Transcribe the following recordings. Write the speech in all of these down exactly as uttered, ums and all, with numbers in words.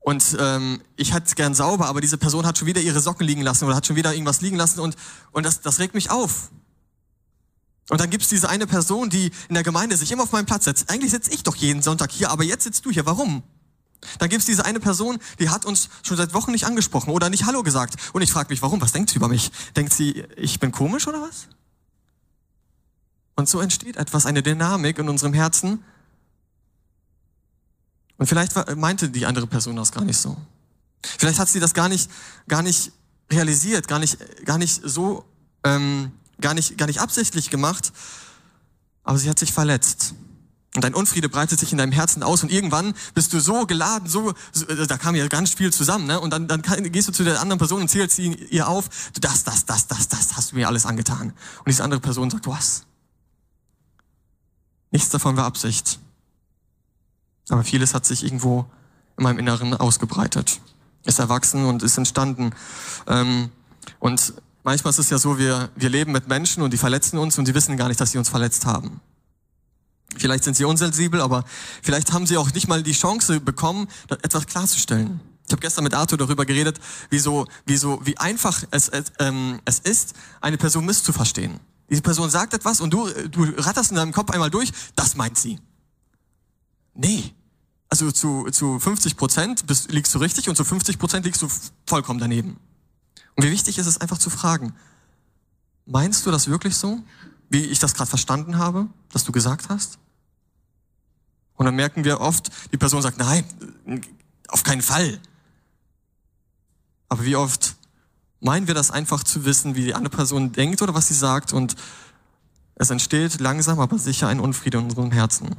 Und ähm, ich hätte es gern sauber, aber diese Person hat schon wieder ihre Socken liegen lassen oder hat schon wieder irgendwas liegen lassen und, und das, das regt mich auf. Und dann gibt's diese eine Person, die in der Gemeinde sich immer auf meinen Platz setzt. Eigentlich sitze ich doch jeden Sonntag hier, aber jetzt sitzt du hier. Warum? Dann gibt's diese eine Person, die hat uns schon seit Wochen nicht angesprochen oder nicht Hallo gesagt. Und ich frage mich, warum? Was denkt sie über mich? Denkt sie, ich bin komisch oder was? Und so entsteht etwas, eine Dynamik in unserem Herzen. Und vielleicht meinte die andere Person das gar nicht so. Vielleicht hat sie das gar nicht, gar nicht realisiert, gar nicht, gar nicht so, ähm, gar nicht, gar nicht absichtlich gemacht. Aber sie hat sich verletzt. Und dein Unfriede breitet sich in deinem Herzen aus und irgendwann bist du so geladen, so, so da kam ja ganz viel zusammen, ne? Und dann, dann kann, gehst du zu der anderen Person und zählst sie ihr auf, du, das, das, das, das, das hast du mir alles angetan. Und diese andere Person sagt, was? Nichts davon war Absicht. Aber vieles hat sich irgendwo in meinem Inneren ausgebreitet, ist erwachsen und ist entstanden. Ähm, und manchmal ist es ja so, wir, wir leben mit Menschen und die verletzen uns und die wissen gar nicht, dass sie uns verletzt haben. Vielleicht sind sie unsensibel, aber vielleicht haben sie auch nicht mal die Chance bekommen, etwas klarzustellen. Ich habe gestern mit Arthur darüber geredet, wie, so, wie, so, wie einfach es, es, ähm, es ist, eine Person misszuverstehen. Diese Person sagt etwas und du, du ratterst in deinem Kopf einmal durch, das meint sie. Nee, also zu, zu fünfzig Prozent bist, liegst du richtig und zu fünfzig Prozent liegst du vollkommen daneben. Und wie wichtig ist es einfach zu fragen, meinst du das wirklich so, wie ich das gerade verstanden habe, dass du gesagt hast? Und dann merken wir oft, die Person sagt, nein, auf keinen Fall. Aber wie oft meinen wir das einfach zu wissen, wie die andere Person denkt oder was sie sagt und es entsteht langsam, aber sicher ein Unfriede in unserem Herzen.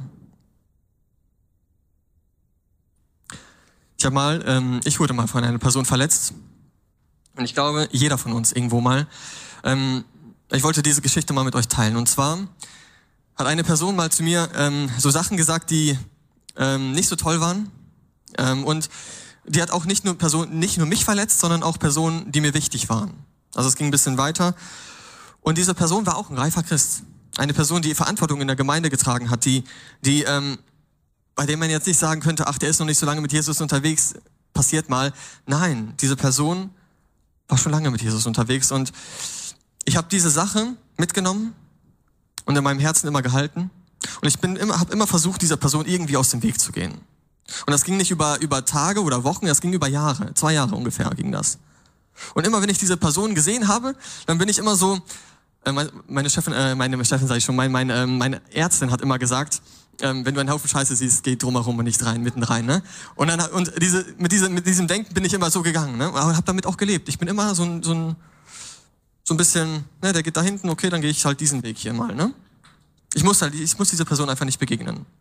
Ich habe mal, ähm, ich wurde mal von einer Person verletzt und ich glaube, jeder von uns irgendwo mal. Ähm, ich wollte diese Geschichte mal mit euch teilen und zwar hat eine Person mal zu mir ähm, so Sachen gesagt, die ähm, nicht so toll waren ähm, und die hat auch nicht nur Personen, nicht nur mich verletzt, sondern auch Personen, die mir wichtig waren. Also es ging ein bisschen weiter und diese Person war auch ein reifer Christ, eine Person, die Verantwortung in der Gemeinde getragen hat, die, die ähm, bei dem man jetzt nicht sagen könnte, ach, der ist noch nicht so lange mit Jesus unterwegs, passiert mal. Nein, diese Person war schon lange mit Jesus unterwegs und ich habe diese Sache mitgenommen und in meinem Herzen immer gehalten und ich bin immer, habe immer versucht, dieser Person irgendwie aus dem Weg zu gehen. Und das ging nicht über über Tage oder Wochen, das ging über Jahre, zwei Jahre ungefähr ging das. Und immer wenn ich diese Person gesehen habe, dann bin ich immer so, äh, meine Chefin, äh, meine Chefin sage ich schon, mein, meine, äh, meine Ärztin hat immer gesagt, ähm, wenn du einen Haufen Scheiße siehst, geh drumherum und nicht rein, mitten rein, ne? Und dann und diese mit diesem mit diesem Denken bin ich immer so gegangen, ne? Aber habe damit auch gelebt. Ich bin immer so ein so ein so ein bisschen, ne, der geht da hinten, okay, dann gehe ich halt diesen Weg hier mal, ne? Ich muss halt, ich muss dieser Person einfach nicht begegnen.